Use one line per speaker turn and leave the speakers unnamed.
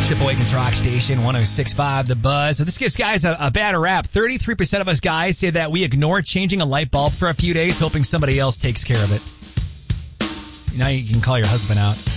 Shipawakens Rock Station 106.5 The Buzz. So this gives guys a bad rap. 33% of us guys say that we ignore changing a light bulb for a few days, hoping somebody else takes care of it. Now you can call your husband out.